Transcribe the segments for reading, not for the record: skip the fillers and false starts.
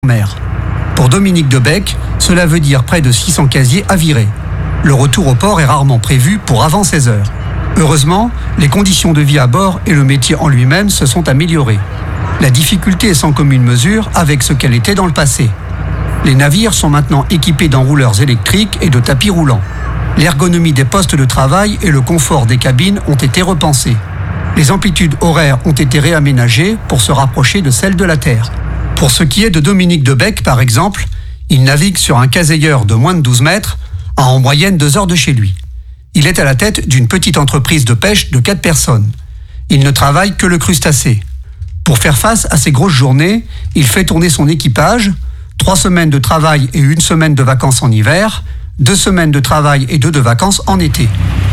mer. Pour Dominique Debec, cela veut dire près de 600 casiers à virer. Le retour au port est rarement prévu pour avant 16 heures. Heureusement, les conditions de vie à bord et le métier en lui-même se sont améliorés. La difficulté est sans commune mesure avec ce qu'elle était dans le passé. Les navires sont maintenant équipés d'enrouleurs électriques et de tapis roulants. L'ergonomie des postes de travail et le confort des cabines ont été repensés. Les amplitudes horaires ont été réaménagées pour se rapprocher de celles de la Terre. Pour ce qui est de Dominique Debec, par exemple, il navigue sur un caseilleur de moins de 12 mètres à en moyenne 2 heures de chez lui. Il est à la tête d'une petite entreprise de pêche de 4 personnes. Il ne travaille que le crustacé. Pour faire face à ces grosses journées, il fait tourner son équipage, 3 semaines de travail et 1 semaine de vacances en hiver, 2 semaines de travail et 2 de vacances en été.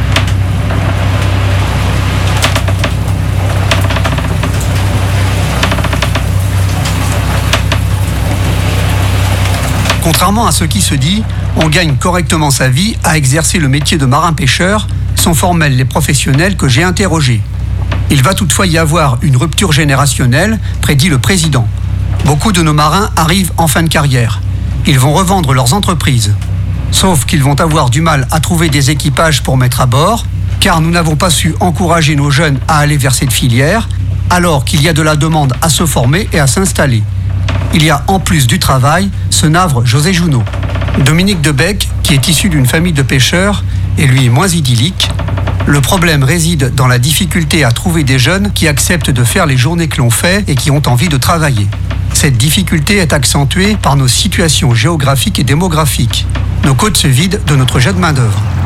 Contrairement à ce qui se dit, on gagne correctement sa vie à exercer le métier de marin-pêcheur, sont formels les professionnels que j'ai interrogés. Il va toutefois y avoir une rupture générationnelle, prédit le président. Beaucoup de nos marins arrivent en fin de carrière. Ils vont revendre leurs entreprises. Sauf qu'ils vont avoir du mal à trouver des équipages pour mettre à bord, car nous n'avons pas su encourager nos jeunes à aller vers cette filière, alors qu'il y a de la demande à se former et à s'installer. Il y a en plus du travail, se navre José Junot. Dominique Debec, qui est issu d'une famille de pêcheurs, est lui moins idyllique. Le problème réside dans la difficulté à trouver des jeunes qui acceptent de faire les journées que l'on fait et qui ont envie de travailler. Cette difficulté est accentuée par nos situations géographiques et démographiques. Nos côtes se vident de notre jet de main-d'œuvre.